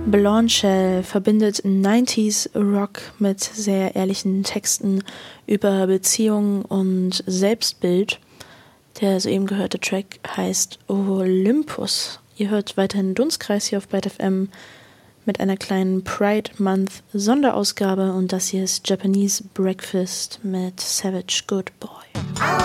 Blondshell verbindet 90s Rock mit sehr ehrlichen Texten über Beziehungen und Selbstbild. Der soeben gehörte Track heißt Olympus. Ihr hört weiterhin Dunstkreis hier auf Byte FM mit einer kleinen Pride Month Sonderausgabe und das hier ist Japanese Breakfast mit Savage Good Boy.